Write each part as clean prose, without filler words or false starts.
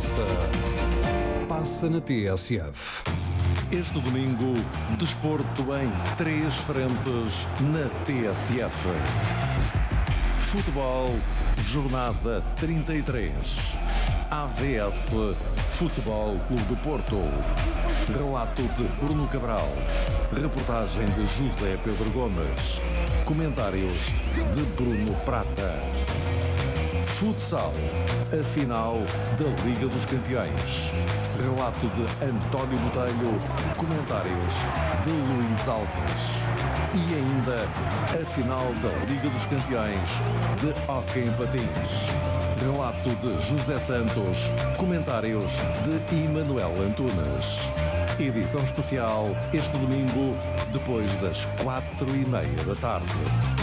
passa na TSF. Este domingo, desporto em 3 frentes na TSF. Futebol, jornada 33. AVS Futebol Clube do Porto. Relato de Bruno Cabral. Reportagem de José Pedro Gomes. Comentários de Bruno Prata. Futsal, a final da Liga dos Campeões. Relato de António Botelho. Comentários de Luís Alves. E ainda a final da Liga dos Campeões de Hóquei em Patins. Relato de José Santos. Comentários de Emanuel Antunes. Edição especial este domingo, depois das 4:30 da tarde.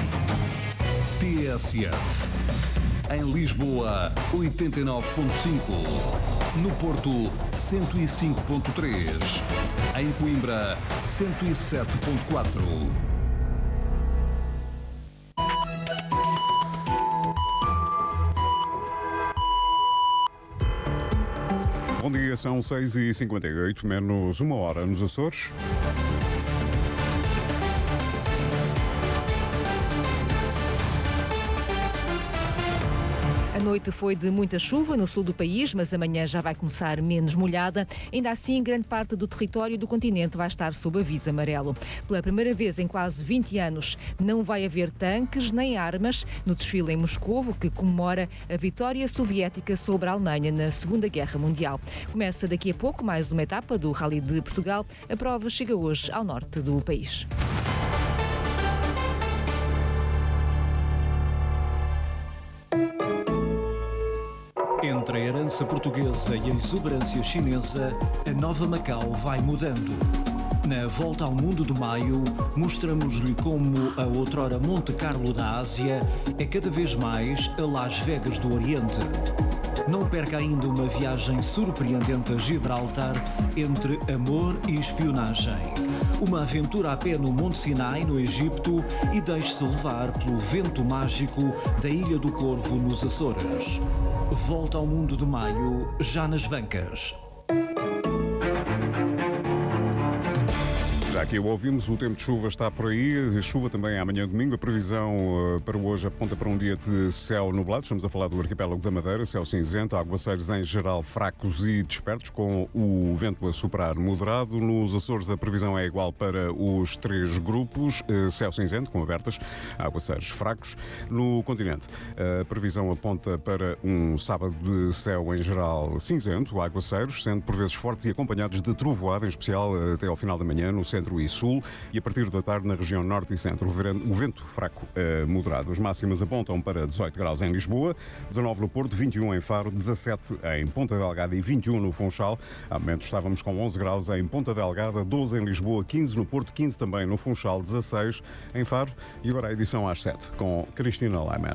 TSF. Em Lisboa, 89.5. No Porto, 105.3. Em Coimbra, 107.4. Bom dia, são 6h58, menos 1 hora nos Açores. A noite foi de muita chuva no sul do país, mas amanhã já vai começar menos molhada. Ainda assim, grande parte do território do continente vai estar sob aviso amarelo. Pela primeira vez em quase 20 anos, não vai haver tanques nem armas no desfile em Moscovo, que comemora a vitória soviética sobre a Alemanha na Segunda Guerra Mundial. Começa daqui a pouco mais uma etapa do Rally de Portugal. A prova chega hoje ao norte do país. Entre a herança portuguesa e a exuberância chinesa, a nova Macau vai mudando. Na Volta ao Mundo de Maio, mostramos-lhe como a outrora Monte Carlo da Ásia é cada vez mais a Las Vegas do Oriente. Não perca ainda uma viagem surpreendente a Gibraltar entre amor e espionagem. Uma aventura a pé no Monte Sinai, no Egito, e deixe-se levar pelo vento mágico da Ilha do Corvo, nos Açores. Volta ao Mundo de Maio, já nas bancas. Já aqui o ouvimos, o tempo de chuva está por aí, chuva também amanhã domingo. A previsão para hoje aponta para um dia de céu nublado. Estamos a falar do arquipélago da Madeira, céu cinzento, aguaceiros em geral fracos e dispersos, com o vento a soprar moderado. Nos Açores a previsão é igual para os 3 grupos, céu cinzento com abertas, aguaceiros fracos. No continente a previsão aponta para um sábado de céu em geral cinzento, aguaceiros, sendo por vezes fortes e acompanhados de trovoada, em especial até ao final da manhã no centro e sul, e a partir da tarde na região norte e centro o vento fraco moderado. As máximas apontam para 18 graus em Lisboa, 19 no Porto, 21 em Faro, 17 em Ponta Delgada e 21 no Funchal. Há momentos estávamos com 11 graus em Ponta Delgada, 12 em Lisboa, 15 no Porto, 15 também no Funchal, 16 em Faro. E agora a edição às 7 com Cristina Leimann.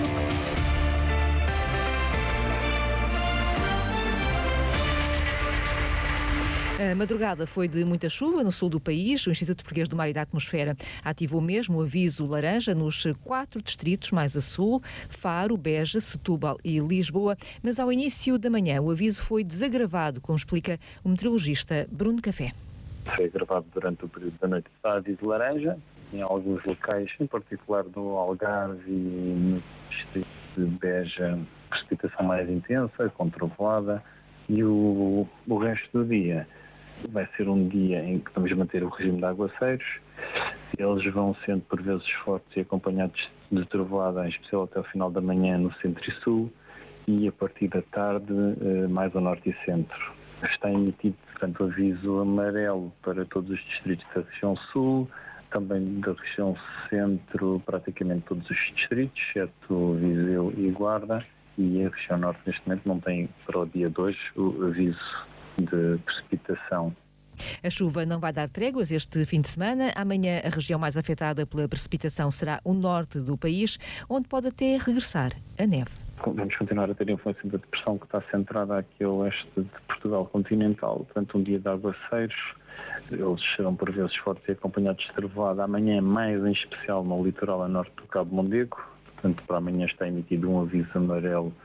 A madrugada foi de muita chuva no sul do país. O Instituto Português do Mar e da Atmosfera ativou mesmo o aviso laranja nos 4 distritos mais a sul: Faro, Beja, Setúbal e Lisboa. Mas ao início da manhã o aviso foi desagravado, como explica o meteorologista Bruno Café. Foi agravado durante o período da noite. Está aviso laranja em alguns locais, em particular no Algarve e no distrito de Beja, precipitação mais intensa, com trovoada, e o resto do dia vai ser um dia em que vamos manter o regime de aguaceiros. Eles vão sendo por vezes fortes e acompanhados de trovoada, em especial até o final da manhã no centro e sul, e a partir da tarde mais ao norte e centro. Está emitido, portanto, aviso amarelo para todos os distritos da região sul, também da região centro, praticamente todos os distritos, exceto Viseu e Guarda, e a região norte neste momento não tem para o dia 2 o aviso de precipitação. A chuva não vai dar tréguas este fim de semana. Amanhã a região mais afetada pela precipitação será o norte do país, onde pode até regressar a neve. Vamos continuar a ter influência da depressão que está centrada aqui a oeste de Portugal continental. Portanto, um dia de aguaceiros. Eles serão por vezes fortes e acompanhados de trovoada. Amanhã, mais em especial no litoral a norte do Cabo Mondego. Portanto, para amanhã está emitido um aviso amarelo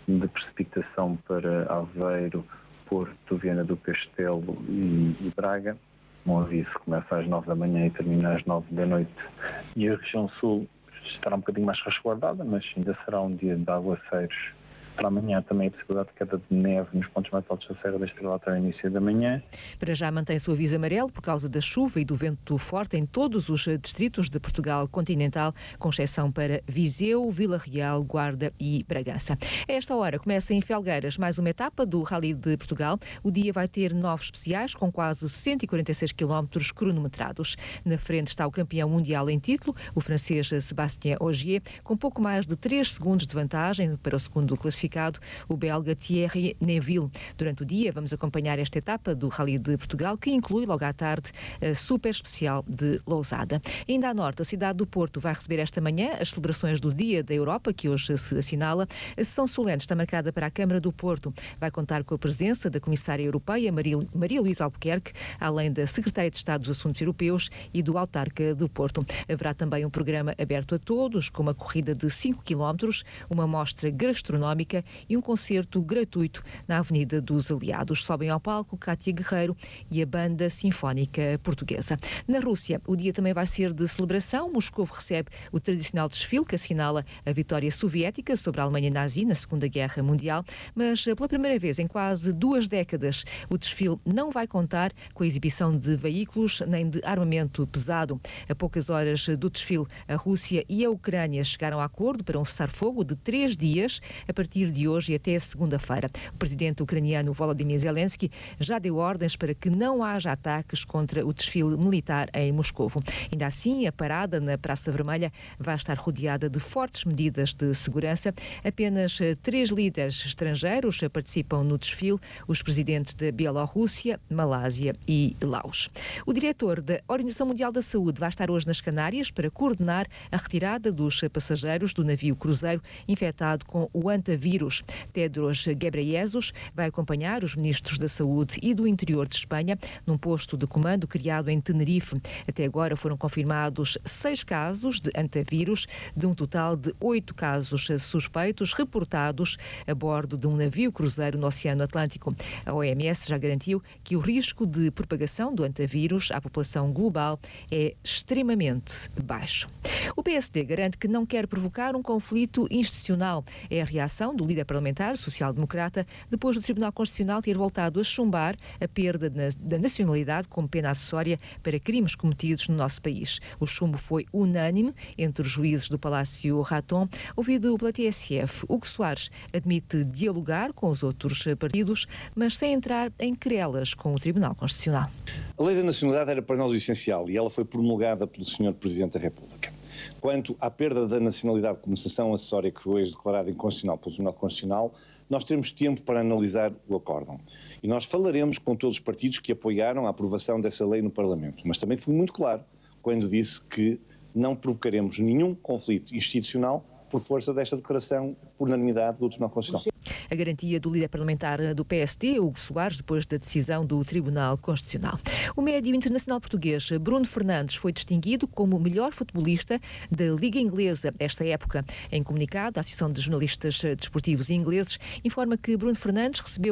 de precipitação para Aveiro, Porto, Viana do Castelo e Braga. Um aviso começa às 9 da manhã e termina às 9 da noite. E a região sul estará um bocadinho mais resguardada, mas ainda será um dia de aguaceiros. Para amanhã também a possibilidade de queda de neve nos pontos mais altos da Serra da Estrela até o início da manhã. Para já mantém-se o aviso amarelo por causa da chuva e do vento forte em todos os distritos de Portugal continental, com exceção para Viseu, Vila Real, Guarda e Bragança. A esta hora começa em Felgueiras mais uma etapa do Rally de Portugal. O dia vai ter 9 especiais com quase 146 km cronometrados. Na frente está o campeão mundial em título, o francês Sébastien Ogier, com pouco mais de 3 segundos de vantagem para o segundo classificado, o belga Thierry Neuville. Durante o dia vamos acompanhar esta etapa do Rally de Portugal, que inclui logo à tarde a super especial de Lousada. Ainda a norte, a cidade do Porto vai receber esta manhã as celebrações do Dia da Europa, que hoje se assinala. A sessão solene está marcada para a Câmara do Porto. Vai contar com a presença da Comissária Europeia, Maria Luísa Albuquerque, além da Secretária de Estado dos Assuntos Europeus e do Autarca do Porto. Haverá também um programa aberto a todos, com uma corrida de 5 km, uma mostra gastronómica e um concerto gratuito na Avenida dos Aliados. Sobem ao palco Cátia Guerreiro e a Banda Sinfónica Portuguesa. Na Rússia, o dia também vai ser de celebração. Moscovo recebe o tradicional desfile que assinala a vitória soviética sobre a Alemanha nazi na Segunda Guerra Mundial, mas pela primeira vez em quase 2 décadas o desfile não vai contar com a exibição de veículos nem de armamento pesado. A poucas horas do desfile, a Rússia e a Ucrânia chegaram a acordo para um cessar-fogo de 3 dias a partir de hoje e até a segunda-feira. O presidente ucraniano Volodymyr Zelensky já deu ordens para que não haja ataques contra o desfile militar em Moscovo. Ainda assim, a parada na Praça Vermelha vai estar rodeada de fortes medidas de segurança. Apenas 3 líderes estrangeiros participam no desfile, os presidentes da Bielorrússia, Malásia e Laos. O diretor da Organização Mundial da Saúde vai estar hoje nas Canárias para coordenar a retirada dos passageiros do navio cruzeiro infectado com o antavírus. Tedros Ghebreyesus vai acompanhar os ministros da Saúde e do Interior de Espanha num posto de comando criado em Tenerife. Até agora foram confirmados 6 casos de antavírus, de um total de 8 casos suspeitos reportados a bordo de um navio cruzeiro no Oceano Atlântico. A OMS já garantiu que o risco de propagação do antavírus à população global é extremamente baixo. O PSD garante que não quer provocar um conflito institucional. É a reação do líder parlamentar social-democrata depois do Tribunal Constitucional ter voltado a chumbar a perda da nacionalidade como pena acessória para crimes cometidos no nosso país. O chumbo foi unânime entre os juízes do Palácio Raton. Ouvido pela TSF, Hugo Soares admite dialogar com os outros partidos, mas sem entrar em querelas com o Tribunal Constitucional. A lei da nacionalidade era para nós o essencial e ela foi promulgada pelo Sr. Presidente da República. Quanto à perda da nacionalidade como sanção acessória que foi hoje declarada inconstitucional pelo Tribunal Constitucional, nós teremos tempo para analisar o acórdão. E nós falaremos com todos os partidos que apoiaram a aprovação dessa lei no Parlamento. Mas também fui muito claro quando disse que não provocaremos nenhum conflito institucional por força desta declaração por unanimidade do Tribunal Constitucional. A garantia do líder parlamentar do PSD, Hugo Soares, depois da decisão do Tribunal Constitucional. O médio internacional português Bruno Fernandes foi distinguido como o melhor futebolista da Liga Inglesa esta época. Em comunicado, a Associação de Jornalistas Desportivos Ingleses informa que Bruno Fernandes recebeu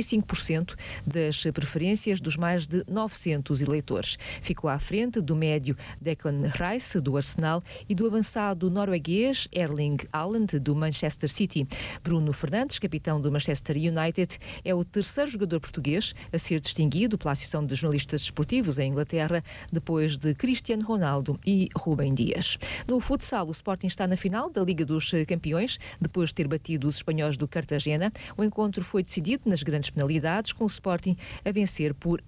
45% das preferências dos mais de 900 eleitores. Ficou à frente do médio Declan Rice, do Arsenal, e do avançado norueguês Erling Haaland, do Manchester City. Bruno Fernandes, capitão do Manchester United, é o terceiro jogador português a ser distinguido pela Associação de Jornalistas Desportivos em Inglaterra, depois de Cristiano Ronaldo e Rubem Dias. No futsal, o Sporting está na final da Liga dos Campeões, depois de ter batido os espanhóis do Cartagena. O encontro foi decidido nas grandes penalidades, com o Sporting a vencer por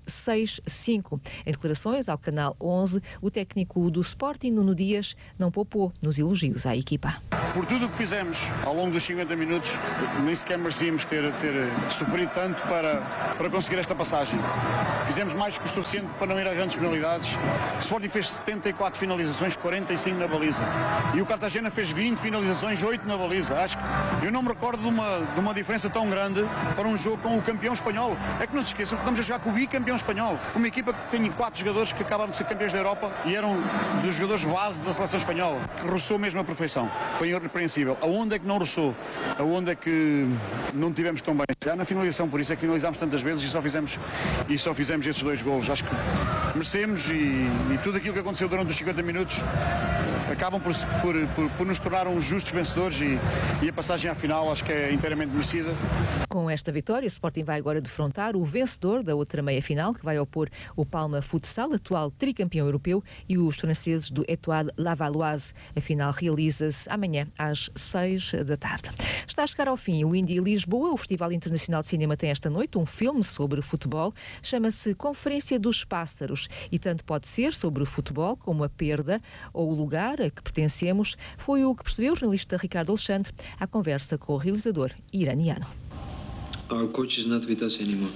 6-5. Em declarações ao Canal 11, o técnico do Sporting, Nuno Dias, não poupou nos elogios à equipa. Por tudo o que fizemos ao longo dos 50 minutos, nem sequer merecíamos ter sofrido tanto para conseguir esta passagem. Fizemos mais que o suficiente para não ir a grandes penalidades. O Sporting fez 74 finalizações, 45 na baliza. E o Cartagena fez 20 finalizações, 8 na baliza. Acho que eu não me recordo de uma diferença tão grande para um jogo com o campeão espanhol. É que não se esqueçam que estamos a jogar com o bicampeão espanhol. Uma equipa que tem 4 jogadores que acabaram de ser campeões da Europa e eram dos jogadores base da seleção espanhola, que roçou mesmo a perfeição. Foi irrepreensível. Aonde é que não roçou? Aonde é que não tivemos tão bem? Já na finalização, por isso é que finalizámos tantas vezes e só fizemos esses 2 golos. Acho que merecemos e tudo aquilo que aconteceu durante os 50 minutos acabam por nos tornar uns justos vencedores e a passagem à final acho que é inteiramente merecida. Com esta vitória, o Sporting vai agora defrontar o vencedor da outra meia-final, que vai opor o Palma Futsal, atual tricampeão europeu, e os franceses do Étoile Lavalloise. A final realiza-se amanhã às 6 da tarde. Está a chegar ao fim o Indie Lisboa. O Festival Internacional de Cinema tem esta noite um filme sobre futebol. Chama-se Conferência dos Pássaros e tanto pode ser sobre o futebol como a perda ou o lugar a que pertencemos. Foi o que percebeu o jornalista Ricardo Alexandre à conversa com o realizador iraniano. Our coach is not with us anymore.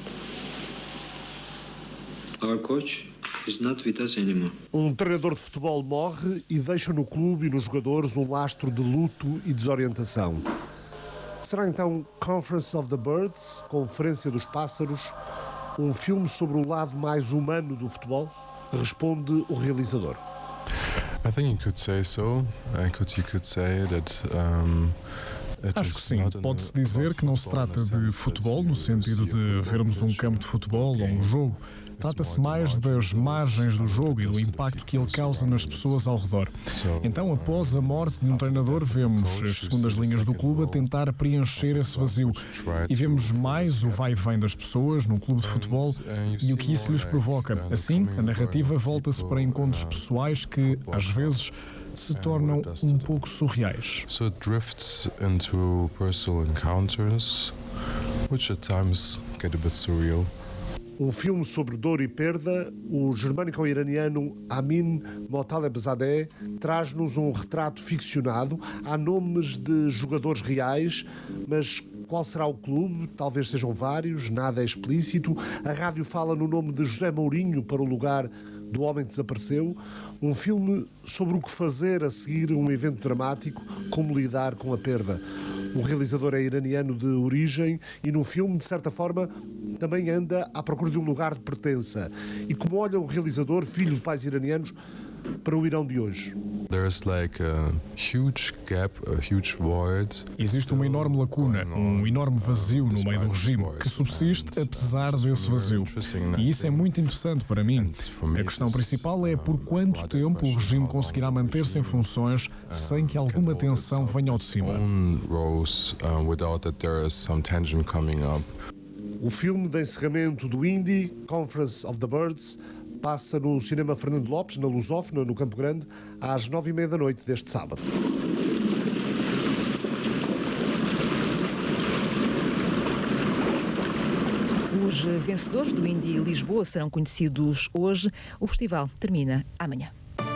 Our coach is not with us anymore. Um treinador de futebol morre e deixa no clube e nos jogadores um lastro de luto e desorientação. Será então Conference of the Birds, Conferência dos Pássaros, um filme sobre o lado mais humano do futebol? Responde o realizador. I think you could say so. You could say that. Acho que sim. Pode-se dizer que não se trata de futebol no sentido de vermos um campo de futebol ou um jogo. Trata-se mais das margens do jogo e do impacto que ele causa nas pessoas ao redor. Então, após a morte de um treinador, vemos as segundas linhas do clube a tentar preencher esse vazio. E vemos mais o vai e vem das pessoas num clube de futebol e o que isso lhes provoca. Assim, a narrativa volta-se para encontros pessoais que, às vezes, se tornam um pouco surreais. So it drifts into personal encounters, which at times get a bit surreal. Um filme sobre dor e perda, o germânico-iraniano Amin Motalebzadeh traz-nos um retrato ficcionado. Há nomes de jogadores reais, mas qual será o clube? Talvez sejam vários, nada é explícito. A rádio fala no nome de José Mourinho para o lugar do homem que desapareceu. Um filme sobre o que fazer a seguir um evento dramático, como lidar com a perda. O realizador é iraniano de origem e no filme, de certa forma, também anda à procura de um lugar de pertença. E como olha o realizador, filho de pais iranianos, para o Irão de hoje? Existe uma enorme lacuna, um enorme vazio no meio do regime, que subsiste apesar desse vazio. E isso é muito interessante para mim. A questão principal é por quanto tempo o regime conseguirá manter-se em funções sem que alguma tensão venha ao de cima. O filme de encerramento do Indie, Conference of the Birds, passa no Cinema Fernando Lopes, na Lusófona, no Campo Grande, às 9h30 da noite deste sábado. Os vencedores do Indie Lisboa serão conhecidos hoje. O festival termina amanhã.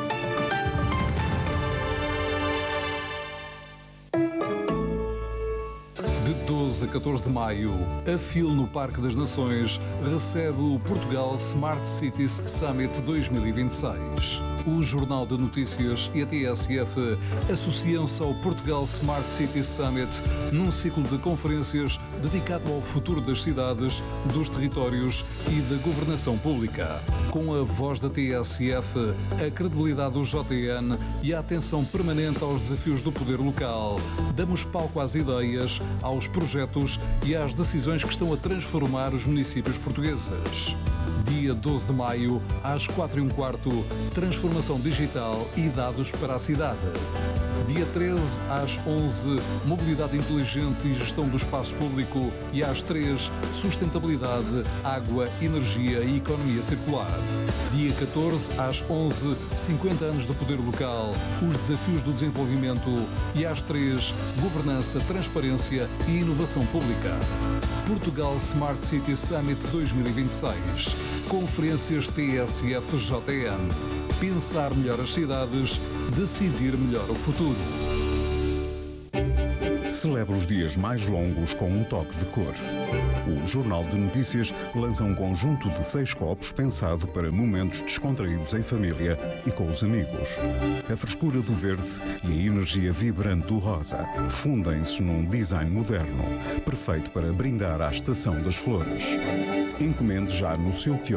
De 12 a 14 de maio, a FIL no Parque das Nações recebe o Portugal Smart Cities Summit 2026. O Jornal de Notícias e a TSF associam-se ao Portugal Smart Cities Summit num ciclo de conferências dedicado ao futuro das cidades, dos territórios e da governação pública. Com a voz da TSF, a credibilidade do JN e a atenção permanente aos desafios do poder local, damos palco às ideias, aos projetos e às decisões que estão a transformar os municípios portugueses. Dia 12 de maio, às 4h15, transformação digital e dados para a cidade. Dia 13, às 11, mobilidade inteligente e gestão do espaço público. E às 3, sustentabilidade, água, energia e economia circular. Dia 14, às 11, 50 anos do poder local, os desafios do desenvolvimento. E às 3, governança, transparência e inovação pública. Portugal Smart City Summit 2026. Conferências TSF-JN. Pensar melhor as cidades, decidir melhor o futuro. Celebra os dias mais longos com um toque de cor. O Jornal de Notícias lança um conjunto de 6 copos pensado para momentos descontraídos em família e com os amigos. A frescura do verde e a energia vibrante do rosa fundem-se num design moderno, perfeito para brindar à estação das flores. Encomende já no seu quiosque